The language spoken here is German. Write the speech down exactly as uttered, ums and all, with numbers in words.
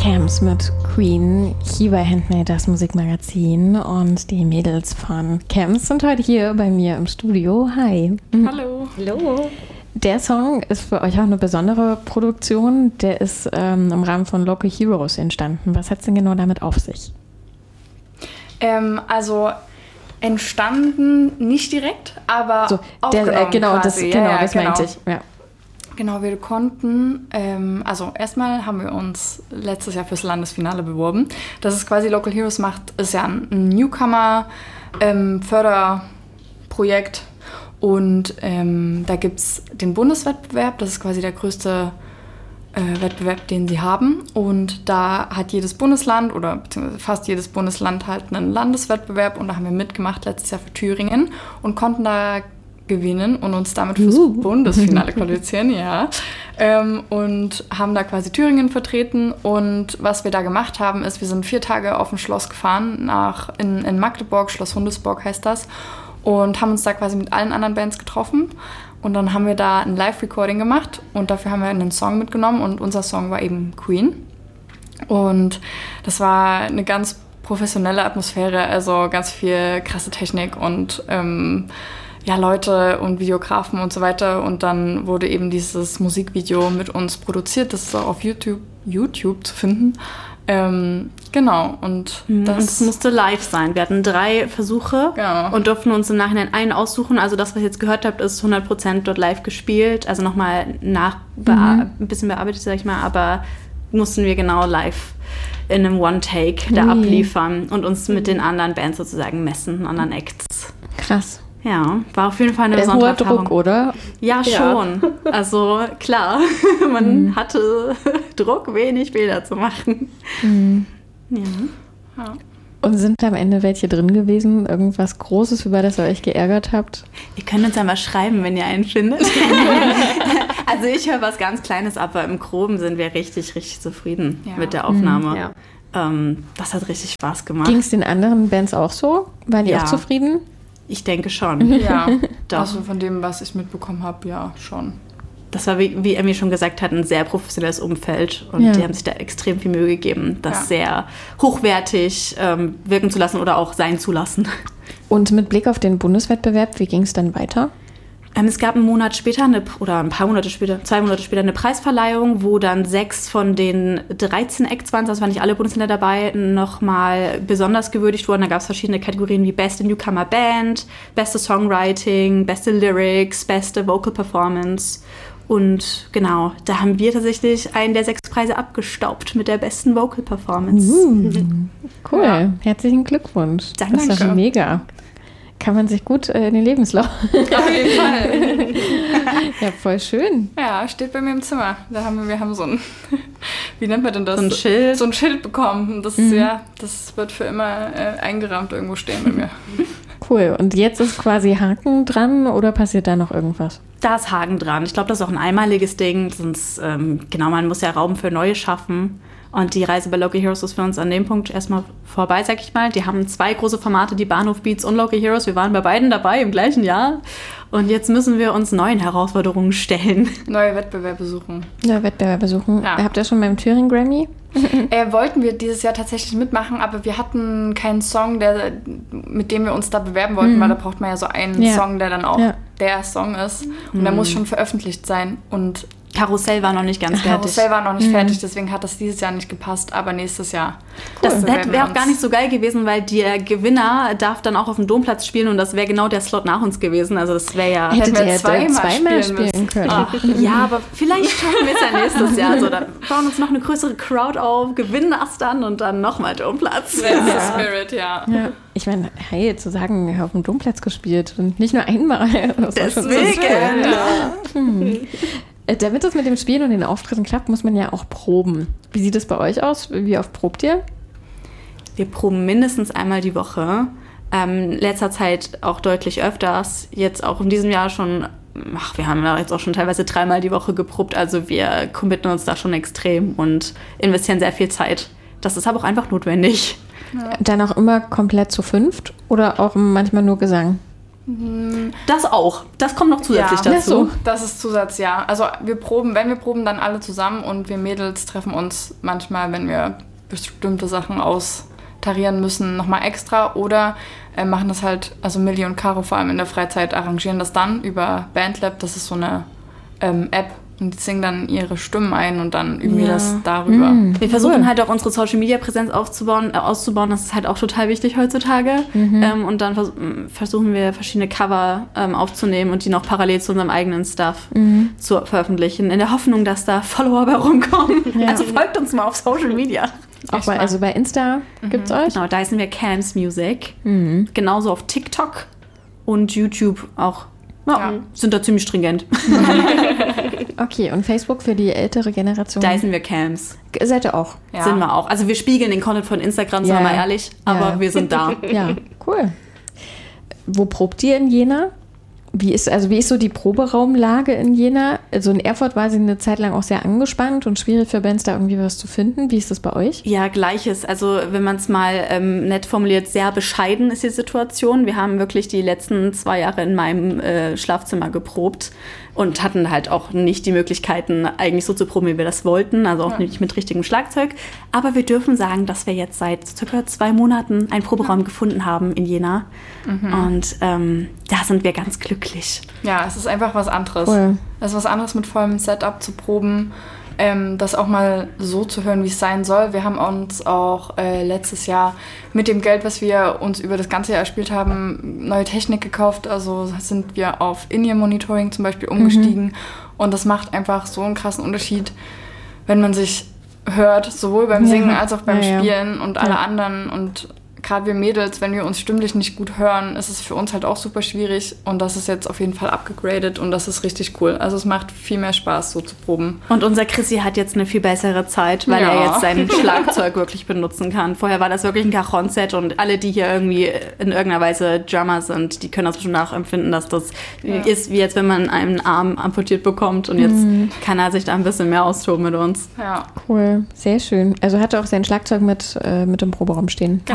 Camps mit Queen, hier bei Handmade, das Musikmagazin. Und die Mädels von Camps sind heute hier bei mir im Studio. Hi. Hallo. Hallo. Der Song ist für euch auch eine besondere Produktion. Der ist ähm, im Rahmen von Local Heroes entstanden. Was hat es denn genau damit auf sich? Ähm, also entstanden nicht direkt, aber so, aufgenommen der, äh, genau, quasi. das, genau, ja, ja, das genau. meinte ich. Ja. Genau, wir konnten, ähm, also erstmal haben wir uns letztes Jahr fürs Landesfinale beworben. Das ist quasi Local Heroes macht, ist ja ein Newcomer-Förderprojekt. Ähm, und ähm, da gibt es den Bundeswettbewerb, das ist quasi der größte äh, Wettbewerb, den sie haben. Und da hat jedes Bundesland oder beziehungsweise fast jedes Bundesland halt einen Landeswettbewerb. Und da haben wir mitgemacht letztes Jahr für Thüringen und konnten da gewinnen und uns damit fürs uh. Bundesfinale qualifizieren, ja. Ähm, und haben da quasi Thüringen vertreten. Und was wir da gemacht haben, ist, wir sind vier Tage auf ein Schloss gefahren, nach in, in Magdeburg, Schloss Hundesburg heißt das, und haben uns da quasi mit allen anderen Bands getroffen. Und dann haben wir da ein Live-Recording gemacht und dafür haben wir einen Song mitgenommen und unser Song war eben Queen. Und das war eine ganz professionelle Atmosphäre, also ganz viel krasse Technik und ähm, ja, Leute und Videografen und so weiter. Und dann wurde eben dieses Musikvideo mit uns produziert. Das ist auch auf YouTube, YouTube zu finden. Ähm, genau. Und das, und es musste live sein. Wir hatten drei Versuche genau. und durften uns im Nachhinein einen aussuchen. Also das, was ihr jetzt gehört habt, ist hundert Prozent dort live gespielt. Also nochmal nach mhm. ein bisschen bearbeitet, sag ich mal. Aber mussten wir genau live in einem One-Take da mhm. abliefern und uns mit den anderen Bands sozusagen messen, anderen Acts. Krass. Ja, war auf jeden Fall eine äh, besondere hoher Druck, oder? Ja, schon. Ja. Also klar, man mhm. hatte Druck, wenig Bilder zu machen. Mhm. Ja. ja. Und sind am Ende welche drin gewesen? Irgendwas Großes, über das ihr euch geärgert habt? Ihr könnt uns ja mal schreiben, wenn ihr einen findet. Also ich höre was ganz Kleines, aber im Groben sind wir richtig, richtig zufrieden ja. mit der Aufnahme. Mhm, ja. ähm, das hat richtig Spaß gemacht. Ging es den anderen Bands auch so? Waren die ja. auch zufrieden? Ich denke schon. Ja, Doch. Also von dem, was ich mitbekommen habe, ja, schon. Das war, wie, wie Emmy schon gesagt hat, ein sehr professionelles Umfeld. Und ja. die haben sich da extrem viel Mühe gegeben, das ja. sehr hochwertig ähm, wirken zu lassen oder auch sein zu lassen. Und mit Blick auf den Bundeswettbewerb, wie ging es dann weiter? Ähm, es gab einen Monat später, eine, oder ein paar Monate später, zwei Monate später eine Preisverleihung, wo dann sechs von den dreizehn Acts waren, das waren nicht alle Bundesländer dabei, nochmal besonders gewürdigt wurden. Da gab es verschiedene Kategorien wie beste Newcomer Band, beste Songwriting, beste Lyrics, beste Vocal Performance. Und genau, da haben wir tatsächlich einen der sechs Preise abgestaubt mit der besten Vocal Performance. Uh, cool, ja. Herzlichen Glückwunsch. Danke. Das ist ja mega. Kann man sich gut äh, in den Lebenslauf. Auf jeden Fall. Ja, voll schön. Ja, steht bei mir im Zimmer. Da haben wir, wir haben so ein, wie nennt man denn das? So ein Schild. So ein Schild bekommen. Das, mhm. ja, das wird für immer äh, eingerahmt irgendwo stehen bei mir. Cool. Und jetzt ist quasi Haken dran oder passiert da noch irgendwas? Da ist Haken dran. Ich glaube, das ist auch ein einmaliges Ding. Sonst, ähm, genau, man muss ja Raum für Neue schaffen. Und die Reise bei Local Heroes ist für uns an dem Punkt erstmal vorbei, sag ich mal. Die haben zwei große Formate, die Bahnhof Beats und Local Heroes. Wir waren bei beiden dabei im gleichen Jahr. Und jetzt müssen wir uns neuen Herausforderungen stellen. Neue Wettbewerbe suchen. Neue Wettbewerbe suchen. Ja. Habt ihr schon beim Thüringen Grammy? Äh, wollten wir dieses Jahr tatsächlich mitmachen, aber wir hatten keinen Song, der, mit dem wir uns da bewerben wollten, mhm. weil da braucht man ja so einen ja. Song, der dann auch ja. der Song ist. Und mhm. der muss schon veröffentlicht sein. Und Karussell war noch nicht ganz fertig. Karussell war noch nicht mhm. fertig, deswegen hat das dieses Jahr nicht gepasst, aber nächstes Jahr. Cool. Das wäre auch gar nicht so geil gewesen, weil der Gewinner darf dann auch auf dem Domplatz spielen und das wäre genau der Slot nach uns gewesen. Also das wäre ja... Hättet ihr zweimal, zweimal spielen, spielen können. Ach, ja, aber vielleicht schaffen wir es ja nächstes Jahr. Also, dann bauen uns noch eine größere Crowd auf, gewinnen das dann und dann nochmal Domplatz. That's ja. the spirit, ja. ja. Ich meine, hey, zu sagen, ich habe auf dem Domplatz gespielt und nicht nur einmal. Das Deswegen. Ja. Hm. Damit das mit dem Spielen und den Auftritten klappt, muss man ja auch proben. Wie sieht es bei euch aus? Wie oft probt ihr? Wir proben mindestens einmal die Woche. Ähm, letzter Zeit auch deutlich öfters. Jetzt auch in diesem Jahr schon, ach, wir haben ja jetzt auch schon teilweise dreimal die Woche geprobt. Also wir committen uns da schon extrem und investieren sehr viel Zeit. Das ist aber auch einfach notwendig. Ja. Dann auch immer komplett zu fünft oder auch manchmal nur Gesang? Das auch. Das kommt noch zusätzlich ja, dazu. So. Das ist Zusatz, ja. Also wir proben, wenn wir proben, dann alle zusammen und wir Mädels treffen uns manchmal, wenn wir bestimmte Sachen austarieren müssen, nochmal extra oder äh, machen das halt, also Millie und Caro vor allem in der Freizeit arrangieren das dann über Bandlab. Das ist so eine ähm, App. Und die singen dann ihre Stimmen ein und dann üben ja. wir das darüber. Mhm. Wir versuchen cool. halt auch unsere Social-Media-Präsenz aufzubauen, äh, auszubauen. Das ist halt auch total wichtig heutzutage. Mhm. Ähm, und dann vers- versuchen wir verschiedene Cover ähm, aufzunehmen und die noch parallel zu unserem eigenen Stuff mhm. zu veröffentlichen. In der Hoffnung, dass da Follower bei rumkommen. Ja. Also folgt uns mal auf Social Media. Auch bei, also bei Insta mhm. gibt's euch? Genau, da heißen wir Cams Music. Mhm. Genauso auf TikTok und YouTube auch. Ja, ja. Sind da ziemlich stringent. Okay, und Facebook für die ältere Generation? Da sind wir Cams. Seid ihr auch? Ja. Sind wir auch. Also wir spiegeln den Content von Instagram, sind wir mal ehrlich, aber ja. wir sind da. Ja, cool. Wo probt ihr in Jena? Wie ist, also wie ist so die Proberaumlage in Jena? Also in Erfurt war sie eine Zeit lang auch sehr angespannt und schwierig für Bands, da irgendwie was zu finden. Wie ist das bei euch? Ja, Gleiches. Also wenn man es mal ähm, nett formuliert, sehr bescheiden ist die Situation. Wir haben wirklich die letzten zwei Jahre in meinem äh, Schlafzimmer geprobt und hatten halt auch nicht die Möglichkeiten, eigentlich so zu proben, wie wir das wollten. Also auch ja. nicht mit richtigem Schlagzeug. Aber wir dürfen sagen, dass wir jetzt seit circa zwei Monaten einen Proberaum ja. gefunden haben in Jena. Mhm. Und ähm, da sind wir ganz glücklich. Ja, es ist einfach was anderes. Cool. Es ist was anderes, mit vollem Setup zu proben. Ähm, das auch mal so zu hören, wie es sein soll. Wir haben uns auch äh, letztes Jahr mit dem Geld, was wir uns über das ganze Jahr erspielt haben, neue Technik gekauft. Also sind wir auf In-Ear-Monitoring zum Beispiel umgestiegen. Mhm. Und das macht einfach so einen krassen Unterschied, wenn man sich hört, sowohl beim Singen ja. als auch beim ja, Spielen ja. und alle ja. anderen. Und gerade wir Mädels, wenn wir uns stimmlich nicht gut hören, ist es für uns halt auch super schwierig. Und das ist jetzt auf jeden Fall abgegradet und das ist richtig cool. Also es macht viel mehr Spaß, so zu proben. Und unser Chrissy hat jetzt eine viel bessere Zeit, weil ja. er jetzt sein Schlagzeug wirklich benutzen kann. Vorher war das wirklich ein Cajon-Set und alle, die hier irgendwie in irgendeiner Weise Drummer sind, die können das bestimmt nachempfinden, dass das ja. ist, wie jetzt, wenn man einen Arm amputiert bekommt und jetzt mhm. kann er sich da ein bisschen mehr austoben mit uns. Ja. Cool, sehr schön. Also hat er auch sein Schlagzeug mit, äh, mit im Proberaum stehen. Genau.